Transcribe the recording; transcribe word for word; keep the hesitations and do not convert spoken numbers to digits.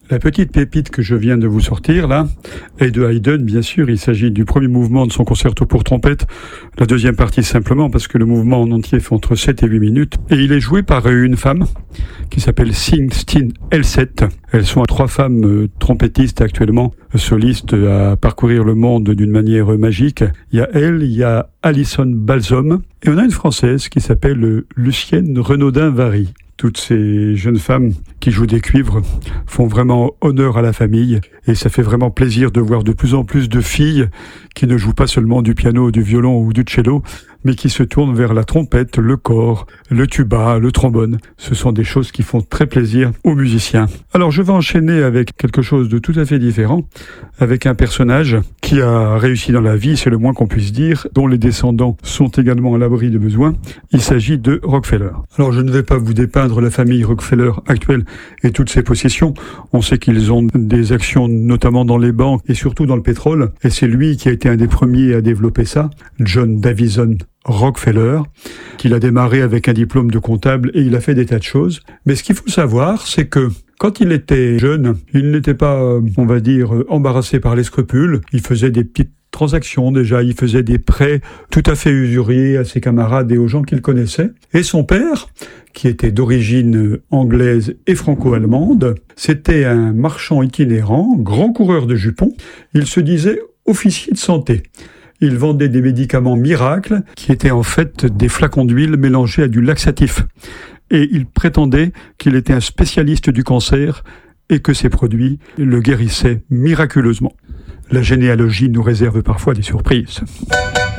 La petite pépite que je viens de vous sortir, là, est de Haydn, bien sûr. Il s'agit du premier mouvement de son concerto pour trompette. La deuxième partie, simplement, parce que le mouvement en entier fait entre sept et huit minutes. Et il est joué par une femme qui s'appelle Singsteen Elseth. Elles sont trois femmes euh, trompettistes actuellement, solistes à parcourir le monde d'une manière magique. Il y a elle, il y a Alison Balsom, et on a une Française qui s'appelle euh, Lucienne Renaudin-Vary. Toutes ces jeunes femmes qui jouent des cuivres font vraiment honneur à la famille et ça fait vraiment plaisir de voir de plus en plus de filles qui ne jouent pas seulement du piano, du violon ou du cello, mais qui se tournent vers la trompette, le cor, le tuba, le trombone. Ce sont des choses qui font très plaisir aux musiciens. Alors je vais enchaîner avec quelque chose de tout à fait différent, avec un personnage qui a réussi dans la vie, c'est le moins qu'on puisse dire, dont les descendants sont également à l'abri de besoin. Il s'agit de Rockefeller. Alors je ne vais pas vous dépeindre la famille Rockefeller actuelle et toutes ses possessions. On sait qu'ils ont des actions notamment dans les banques et surtout dans le pétrole. Et c'est lui qui a été un des premiers à développer ça, John Davison Rockefeller, qu'il a démarré avec un diplôme de comptable et il a fait des tas de choses. Mais ce qu'il faut savoir, c'est que quand il était jeune, il n'était pas, on va dire, embarrassé par les scrupules. Il faisait des petites transactions déjà, il faisait des prêts tout à fait usuriers à ses camarades et aux gens qu'il connaissait. Et son père, qui était d'origine anglaise et franco-allemande, c'était un marchand itinérant, grand coureur de jupons. Il se disait officier de santé. Il vendait des médicaments miracles qui étaient en fait des flacons d'huile mélangés à du laxatif. Et il prétendait qu'il était un spécialiste du cancer et que ces produits le guérissaient miraculeusement. La généalogie nous réserve parfois des surprises.